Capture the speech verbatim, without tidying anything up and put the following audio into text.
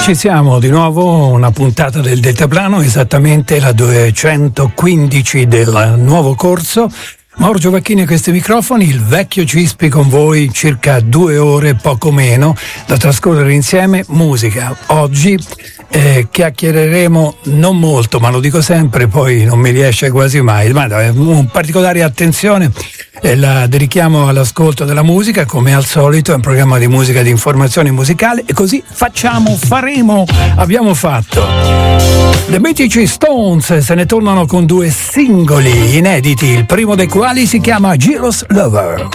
ci siamo di nuovo, una puntata del Deltaplano, esattamente la duecentoquindici del nuovo corso. Mauro Giovacchini a questi microfoni, il vecchio Cispi con voi, circa due ore, poco meno, da trascorrere insieme. Musica. Oggi eh, chiacchiereremo non molto, ma lo dico sempre, poi non mi riesce quasi mai, ma un particolare attenzione eh, la dedichiamo all'ascolto della musica, come al solito è un programma di musica, di informazione musicale, e così facciamo, faremo, abbiamo fatto. The mitici Stones se ne tornano con due singoli inediti, il primo dei quali si chiama Giros Lover.